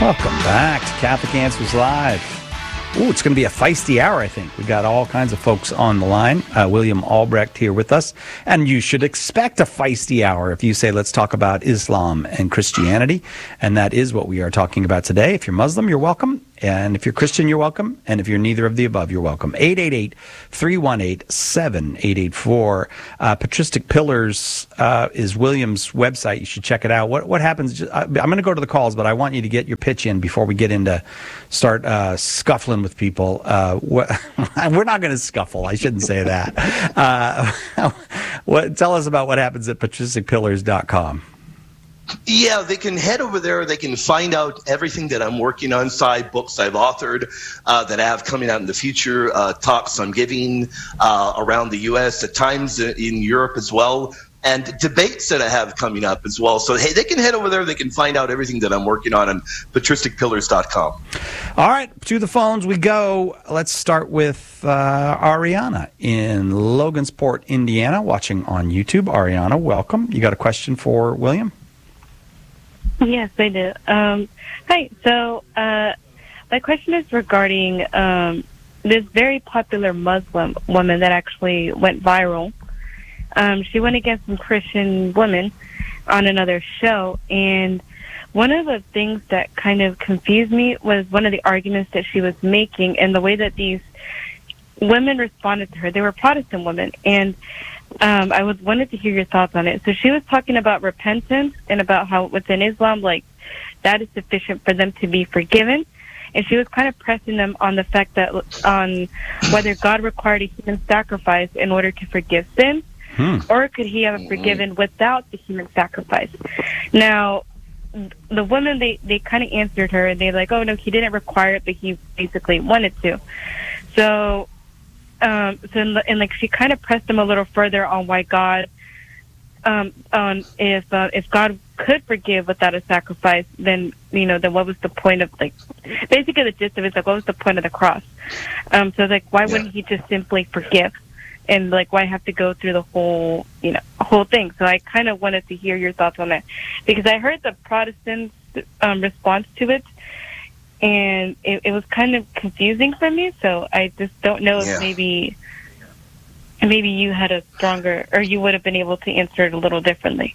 Welcome back to Catholic Answers Live. Ooh, it's going to be a feisty hour, I think. We got all kinds of folks on the line. William Albrecht here with us. And you should expect a feisty hour if you say, let's talk about Islam and Christianity. And that is what we are talking about today. If you're Muslim, you're welcome. And if you're Christian, you're welcome. And if you're neither of the above, you're welcome. 888-318-7884. Patristic Pillars is William's website. You should check it out. What happens? I'm going to go to the calls, but I want you to get your pitch in before we get into start scuffling with people. We're not going to scuffle. I shouldn't say that. Tell us about what happens at patristicpillars.com. Yeah, they can head over there. They can find out everything that I'm working on, books I've authored that I have coming out in the future, talks I'm giving around the U.S., at times in Europe as well, and debates that I have coming up as well. So, hey, they can head over there. They can find out everything that I'm working on patristicpillars.com. All right, to the phones we go. Let's start with Ariana in Logansport, Indiana, watching on YouTube. Ariana, welcome. You got a question for William? Yes, I do. Hi. So my question is regarding this very popular Muslim woman that actually went viral. She went against some Christian women on another show, and one of the things that kind of confused me was one of the arguments that she was making and the way that these women responded to her. They were Protestant women, and I wanted to hear your thoughts on it. So she was talking about repentance and about how within Islam, like, that is sufficient for them to be forgiven. And she was kind of pressing them on the fact that on whether God required a human sacrifice in order to forgive sin, or could he have forgiven without the human sacrifice? Now, the women, they kind of answered her, and they're like, oh, no, he didn't require it, but he basically wanted to. So she kind of pressed him a little further on why God, if God could forgive without a sacrifice, then what was the point of, like, basically the gist of it is like, what was the point of the cross? So it's like, why wouldn't he just simply forgive, and like, why have to go through the whole thing? So I kind of wanted to hear your thoughts on that, because I heard the Protestants' response to it. And it was kind of confusing for me, so I just don't know if maybe you had a stronger, or you would have been able to answer it a little differently.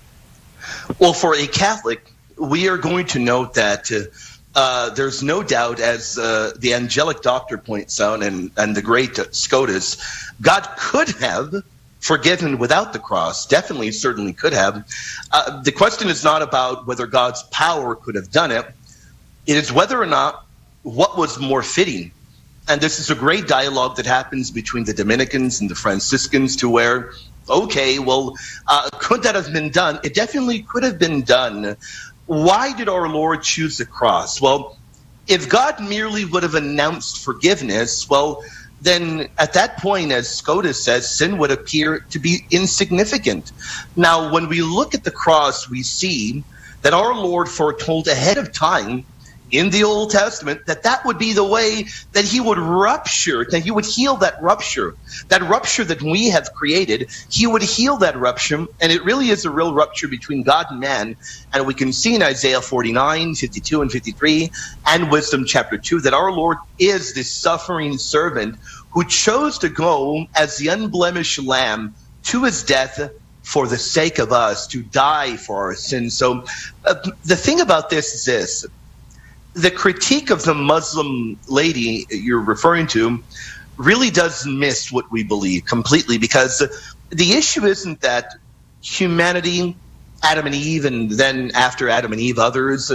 Well, for a Catholic, we are going to note that there's no doubt, as the angelic doctor points out, and the great Scotus, God could have forgiven without the cross. Definitely, certainly could have. The question is not about whether God's power could have done it. It is whether or not what was more fitting. And this is a great dialogue that happens between the Dominicans and the Franciscans, to where, okay, well, could that have been done? It definitely could have been done. Why did our Lord choose the cross? Well, if God merely would have announced forgiveness, well, then at that point, as Scotus says, sin would appear to be insignificant. Now, when we look at the cross, we see that our Lord foretold ahead of time in the Old Testament that would be the way that he would rupture, that he would heal that rupture that we have created. He would heal that rupture, and it really is a real rupture between God and man. And we can see in Isaiah 49, 52, and 53, and Wisdom chapter 2, that our Lord is this suffering servant who chose to go as the unblemished lamb to his death for the sake of us, to die for our sins. So the thing about this is this. The critique of the Muslim lady you're referring to really does miss what we believe completely, because the issue isn't that humanity, Adam and Eve, and then after Adam and Eve, others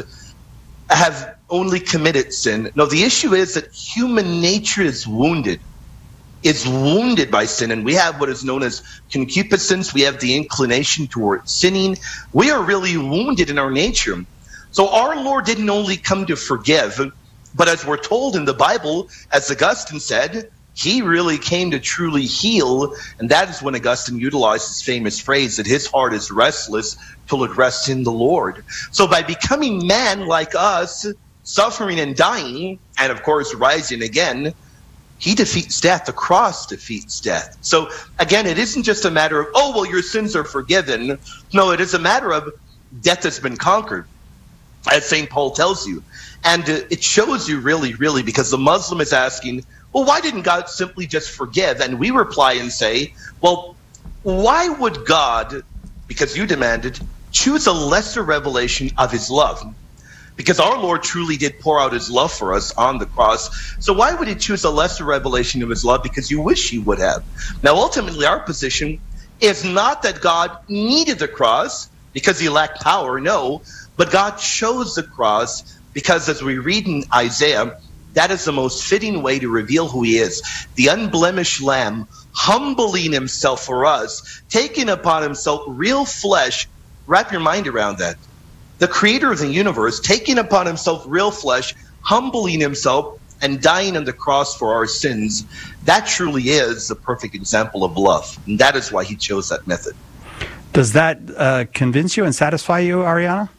have only committed sin. No, the issue is that human nature is wounded. It's wounded by sin, and we have what is known as concupiscence. We have the inclination toward sinning. We are really wounded in our nature. So our Lord didn't only come to forgive, but as we're told in the Bible, as Augustine said, he really came to truly heal. And that is when Augustine utilized his famous phrase that his heart is restless till it rests in the Lord. So by becoming man like us, suffering and dying, and of course rising again, he defeats death. The cross defeats death. So again, it isn't just a matter of, oh, well, your sins are forgiven. No, it is a matter of death has been conquered. as St. Paul tells you. And it shows you really, because the Muslim is asking, well, why didn't God simply just forgive? And we reply and say, well, why would God, because you demanded, choose a lesser revelation of his love? Because our Lord truly did pour out his love for us on the cross. So why would he choose a lesser revelation of his love? Because you wish he would have. Now, ultimately, our position is not that God needed the cross because he lacked power, no, but God chose the cross because, as we read in Isaiah, that is the most fitting way to reveal who he is. The unblemished lamb, humbling himself for us, taking upon himself real flesh. Wrap your mind around that. The creator of the universe, taking upon himself real flesh, humbling himself, and dying on the cross for our sins. That truly is the perfect example of love. And that is why he chose that method. Does that convince you and satisfy you, Ariana?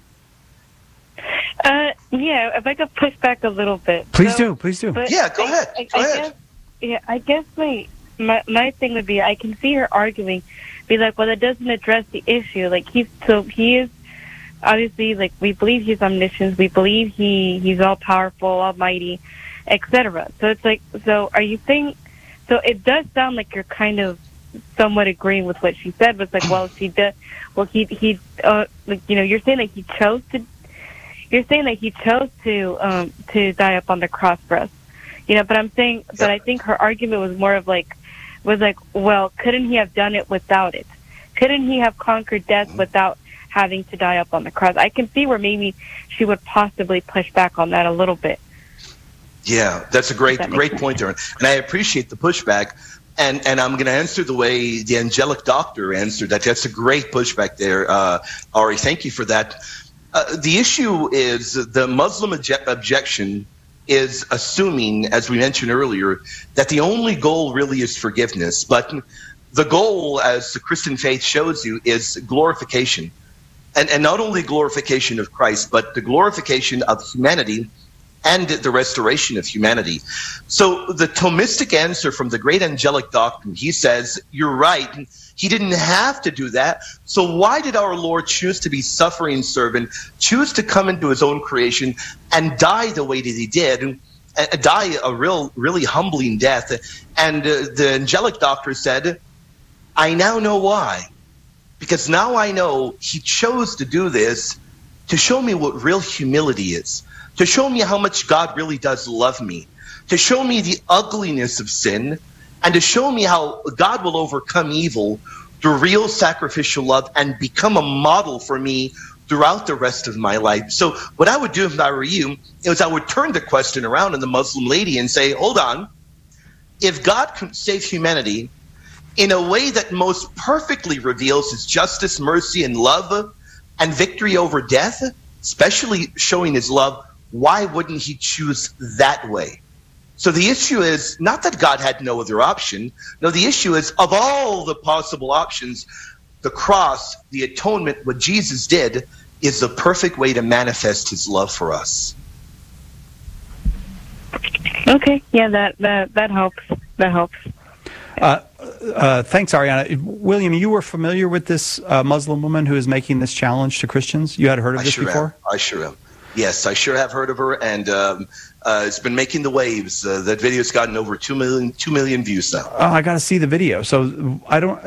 Yeah, if I could push back a little bit. Please do. Yeah, go ahead. I guess my thing would be, I can see her arguing, be like, well, that doesn't address the issue. Like, he is, obviously, like, we believe he's omniscient, we believe he's all powerful, almighty, etc. So it's like, so are you saying, so it does sound like you're kind of somewhat agreeing with what she said, but it's like, well, she did, well, like, you know, you're saying that he chose to die up on the cross for us, you know, but I'm saying, but I think her argument was more of like, well, couldn't he have done it without it? Couldn't he have conquered death without having to die up on the cross? I can see where maybe she would possibly push back on that a little bit. Yeah, that's a great point there. And I appreciate the pushback. And I'm going to answer the way the angelic doctor answered that. That's a great pushback there, Ari. Thank you for that. The issue is the Muslim objection is assuming, as we mentioned earlier, that the only goal really is forgiveness. But the goal, as the Christian faith shows you, is glorification. And not only glorification of Christ, but the glorification of humanity and the restoration of humanity. So the Thomistic answer from the great angelic doctrine, he says, you're right, he didn't have to do that. So why did our Lord choose to be suffering servant, choose to come into his own creation and die the way that he did, and die a really humbling death? And the angelic doctor said, I now know why. Because now I know he chose to do this to show me what real humility is, to show me how much God really does love me, to show me the ugliness of sin, and to show me how God will overcome evil through real sacrificial love and become a model for me throughout the rest of my life. So what I would do if I were you is I would turn the question around on the Muslim lady and say, hold on, if God could save humanity in a way that most perfectly reveals his justice, mercy, and love and victory over death, especially showing his love, why wouldn't he choose that way? So the issue is not that God had no other option. No, the issue is, of all the possible options, the cross, the atonement, what Jesus did, is the perfect way to manifest his love for us. Okay, yeah, that helps. That helps. Thanks, Ariana. William, you were familiar with this Muslim woman who is making this challenge to Christians? You had heard of this before? I sure am. Yes, I sure have heard of her, and it's been making the waves. That video's gotten over 2 million views now. Oh, I got to see the video. So I don't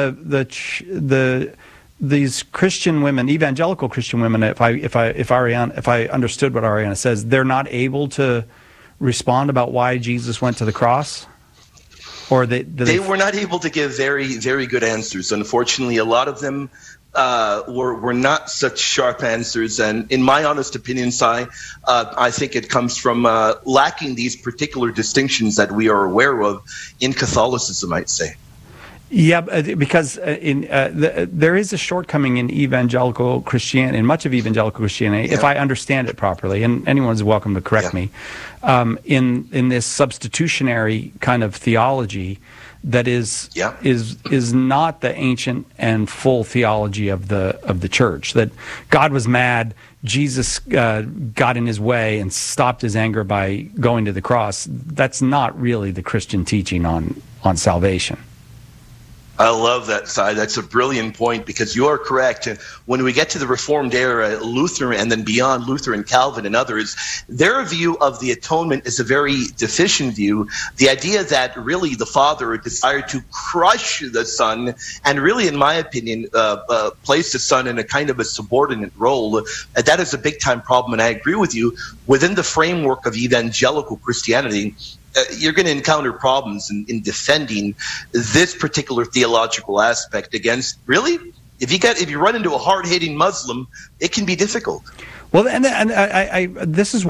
these Christian women, evangelical Christian women. If I understood what Ariana says, they're not able to respond about why Jesus went to the cross. Or they were not able to give very, very good answers. Unfortunately, a lot of them were not such sharp answers. And in my honest opinion, I think it comes from lacking these particular distinctions that we are aware of in Catholicism, I'd say. Yeah, because there is a shortcoming in evangelical Christianity, in much of evangelical Christianity, if I understand it properly, and anyone is welcome to correct me, in this substitutionary kind of theology that is not the ancient and full theology of the church. That God was mad, Jesus got in his way and stopped his anger by going to the cross. That's not really the Christian teaching on salvation. I love that side. That's a brilliant point because you are correct. When we get to the Reformed era, Luther and then beyond Luther and Calvin and others, their view of the atonement is a very deficient view. The idea that really the Father desired to crush the Son and really, in my opinion, place the Son in a kind of a subordinate role, that is a big-time problem. And I agree with you. Within the framework of evangelical Christianity, you're going to encounter problems in defending this particular theological aspect against, really, if you run into a hard-hitting Muslim, it can be difficult. Well, and I this is